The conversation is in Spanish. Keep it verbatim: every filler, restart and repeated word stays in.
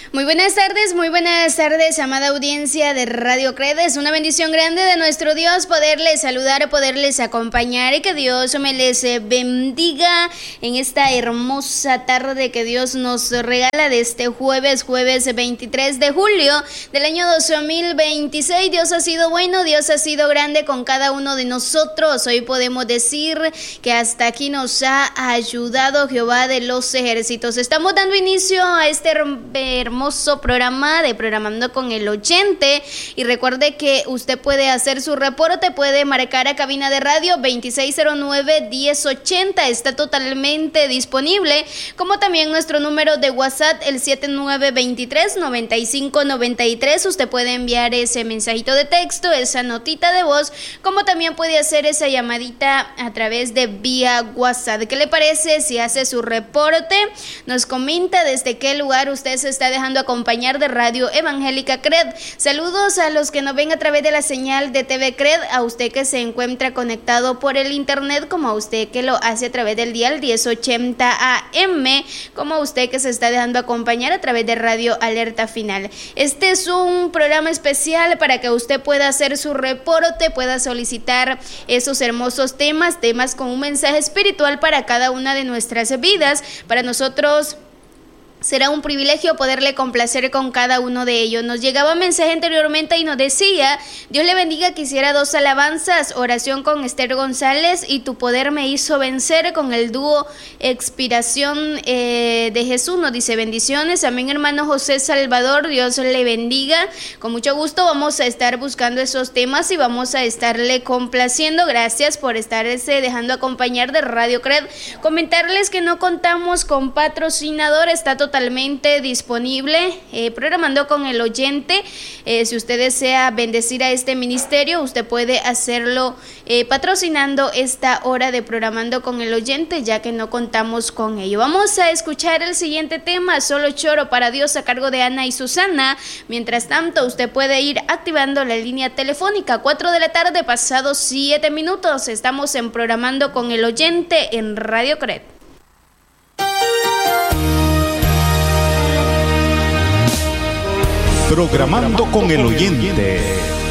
Muy buenas tardes, muy buenas tardes, amada audiencia de Radio Cred. Es una bendición grande de nuestro Dios poderles saludar, poderles acompañar y que Dios me les bendiga en esta hermosa tarde que Dios nos regala de este jueves, jueves veintitrés de julio del año dos mil veintiséis. Dios ha sido bueno, Dios ha sido grande con cada uno de nosotros. Hoy podemos decir que hasta aquí nos ha ayudado Jehová de los ejércitos. Estamos dando inicio a este hermoso hermoso programa de Programando con el Oyente, y recuerde que usted puede hacer su reporte, puede marcar a cabina de radio veintiséis cero nueve, diez ochenta, está totalmente disponible, como también nuestro número de WhatsApp, el siete nueve dos tres, nueve cinco nueve tres. Usted puede enviar ese mensajito de texto, esa notita de voz, como también puede hacer esa llamadita a través de vía WhatsApp. ¿Qué le parece si hace su reporte? Nos comenta desde qué lugar usted se está dejando acompañar de Radio Evangélica Cred. Saludos a los que nos ven a través de la señal de T V Cred, a usted que se encuentra conectado por el internet, como a usted que lo hace a través del dial diez ochenta A M, como a usted que se está dejando acompañar a través de Radio Alerta Final. Este es un programa especial para que usted pueda hacer su reporte, pueda solicitar esos hermosos temas, temas con un mensaje espiritual para cada una de nuestras vidas. Para nosotros será un privilegio poderle complacer con cada uno de ellos. Nos llegaba un mensaje anteriormente y nos decía: Dios le bendiga, quisiera dos alabanzas, oración con Esther González y Tu poder me hizo vencer, con el dúo Expiración eh, de Jesús. Nos dice bendiciones, amén hermano José Salvador, Dios le bendiga. Con mucho gusto vamos a estar buscando esos temas y vamos a estarle complaciendo. Gracias por estarse dejando acompañar de Radio Cred. Comentarles que no contamos con patrocinador, está todo totalmente disponible, eh, Programando con el Oyente. Eh, si usted desea bendecir a este ministerio, usted puede hacerlo eh, patrocinando esta hora de Programando con el Oyente, ya que no contamos con ello. Vamos a escuchar el siguiente tema, Solo Choro para Dios, a cargo de Ana y Susana. Mientras tanto, usted puede ir activando la línea telefónica. Cuatro de la tarde, pasados siete minutos. Estamos en Programando con el Oyente en Radio Cred. Programando con el Oyente.